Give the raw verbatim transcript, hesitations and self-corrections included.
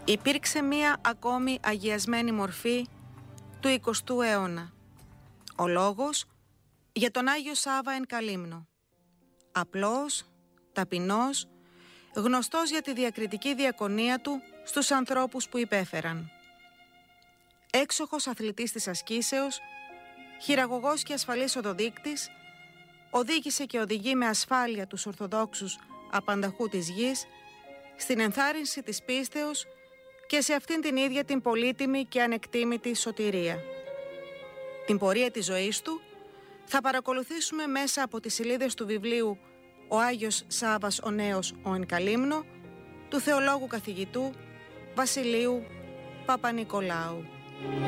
Υπήρξε μία ακόμη αγιασμένη μορφή του εικοστού αιώνα. Ο λόγος για τον Άγιο Σάββα εν Καλύμνο. Απλός, ταπεινός, γνωστός για τη διακριτική διακονία του στους ανθρώπους που υπέφεραν. Έξοχος αθλητής της ασκήσεως, χειραγωγός και ασφαλής οδοδείκτης, οδήγησε και οδηγεί με ασφάλεια τους Ορθοδόξους απανταχού της γης στην ενθάρρυνση της πίστεως και σε αυτήν την ίδια την πολύτιμη και ανεκτήμητη σωτηρία. Την πορεία της ζωής του θα παρακολουθήσουμε μέσα από τις σελίδες του βιβλίου «Ο Άγιος Σάββας ο Νέος ο εν Καλύμνο» του θεολόγου καθηγητού Βασιλείου Παπα-Νικολάου.